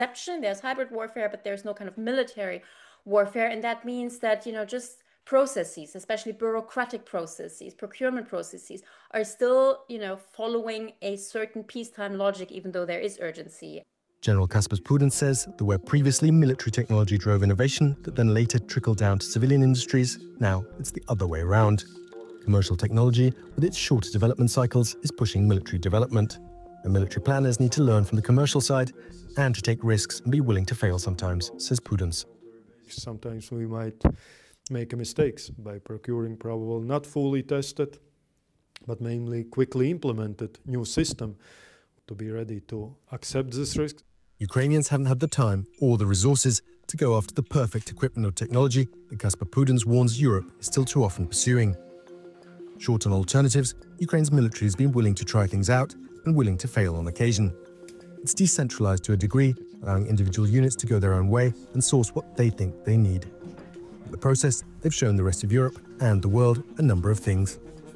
exception. There's hybrid warfare, but there's no kind of military warfare. And that means that, just processes, especially bureaucratic processes, procurement processes, are still, following a certain peacetime logic, even though there is urgency. General Kaspers Prudence says that where previously military technology drove innovation that then later trickled down to civilian industries, now it's the other way around. Commercial technology, with its shorter development cycles, is pushing military development. And military planners need to learn from the commercial side and to take risks and be willing to fail sometimes, says Prudence. Sometimes we might make mistakes by procuring probably not fully tested, but mainly quickly implemented new system to be ready to accept this risk. Ukrainians haven't had the time or the resources to go after the perfect equipment or technology that Kaspers Prudence warns Europe is still too often pursuing. Short on alternatives, Ukraine's military has been willing to try things out and willing to fail on occasion. It's decentralized to a degree, allowing individual units to go their own way and source what they think they need. In the process, they've shown the rest of Europe and the world a number of things.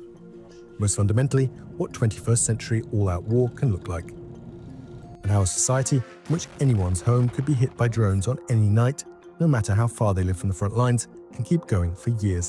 Most fundamentally, what 21st century all-out war can look like. And how a society in which anyone's home could be hit by drones on any night, no matter how far they live from the front lines, can keep going for years.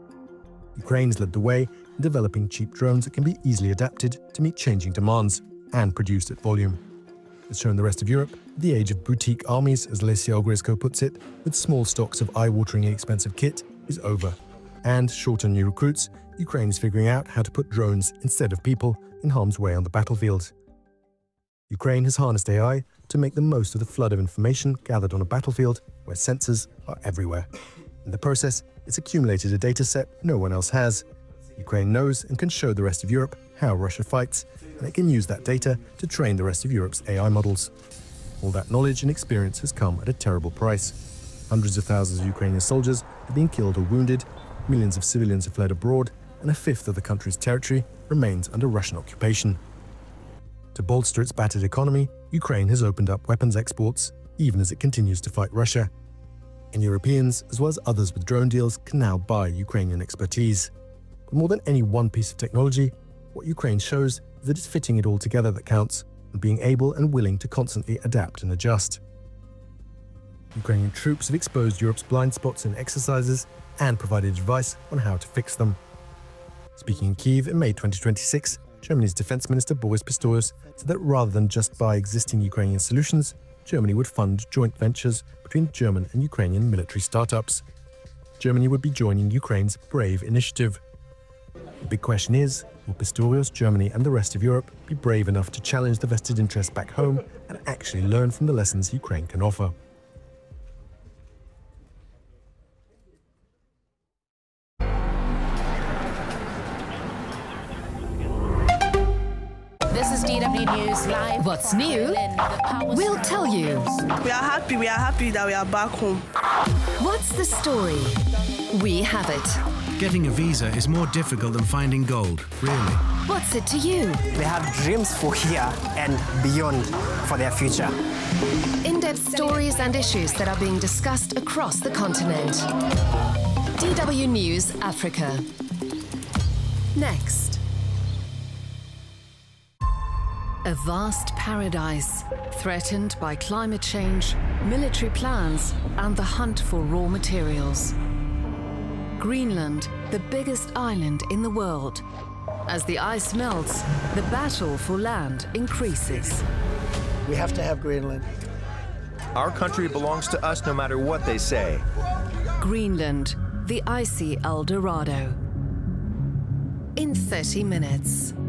Ukraine has led the way in developing cheap drones that can be easily adapted to meet changing demands and produced at volume. It's shown the rest of Europe the age of boutique armies, as Lesia Ogresko puts it, with small stocks of eye-wateringly expensive kit, is over. And, short on new recruits, Ukraine is figuring out how to put drones instead of people in harm's way on the battlefield. Ukraine has harnessed AI to make the most of the flood of information gathered on a battlefield where sensors are everywhere. In the process, it's accumulated a data set no one else has. Ukraine knows and can show the rest of Europe how Russia fights, and it can use that data to train the rest of Europe's AI models. All that knowledge and experience has come at a terrible price. Hundreds of thousands of Ukrainian soldiers have been killed or wounded, millions of civilians have fled abroad, and a fifth of the country's territory remains under Russian occupation. To bolster its battered economy, Ukraine has opened up weapons exports, even as it continues to fight Russia. And Europeans, as well as others with drone deals, can now buy Ukrainian expertise. But more than any one piece of technology, what Ukraine shows is that it's fitting it all together that counts, and being able and willing to constantly adapt and adjust. Ukrainian troops have exposed Europe's blind spots in exercises and provided advice on how to fix them. Speaking in Kyiv in May 2026, Germany's Defense Minister Boris Pistorius said that rather than just buy existing Ukrainian solutions, Germany would fund joint ventures between German and Ukrainian military startups. Germany would be joining Ukraine's BRAVE initiative. The big question is, will Pistorius, Germany and the rest of Europe be brave enough to challenge the vested interests back home and actually learn from the lessons Ukraine can offer? This is DW News Live. What's new? We'll tell you. We are happy that we are back home. What's the story? We have it. Getting a visa is more difficult than finding gold, really. What's it to you? They have dreams for here and beyond for their future. In-depth stories and issues that are being discussed across the continent. DW News Africa. Next. A vast paradise, threatened by climate change, military plans, and the hunt for raw materials. Greenland, the biggest island in the world. As the ice melts, the battle for land increases. We have to have Greenland. Our country belongs to us no matter what they say. Greenland, the icy El Dorado. In 30 minutes.